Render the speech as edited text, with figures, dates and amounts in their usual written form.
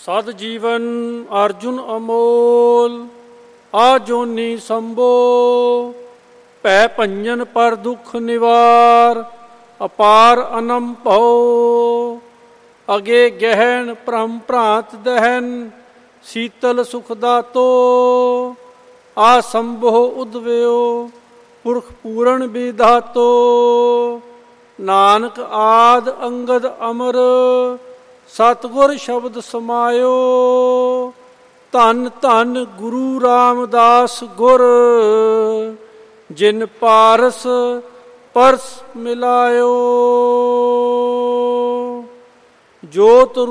ਸਦ ਜੀਵਨ ਅਰਜੁਨ ਅਮੋਲ, ਆਜੋਨੀ ਸੰਭੋ ਭੈ ਭੰਜਨ ਪਰ ਦੁਖ ਨਿਵਾਰ, ਅਪਾਰ ਅਨਮ ਭਉ ਅਗੇ ਗਹਿਣ ਭ੍ਰਮ ਭ੍ਰਾਂਤ ਦਹਿਨ, ਸੀਤਲ ਸੁਖ ਦਾਤੋ ਆਸੰਭੋ ਉਦਵਿਓ ਪੁਰਖ ਪੂਰਨ ਵਿਧਾਤੋ, ਨਾਨਕ ਆਦ ਅੰਗਦ ਅਮਰ ਸਤਿਗੁਰ ਸ਼ਬਦ ਸਮਾਇਓ, ਧੰਨ ਧੰਨ ਗੁਰੂ ਰਾਮਦਾਸ ਗੁਰ ਜਿਨ ਪਾਰਸ ਪਰਸ ਮਿਲਾਇਓ। ਜੋਤ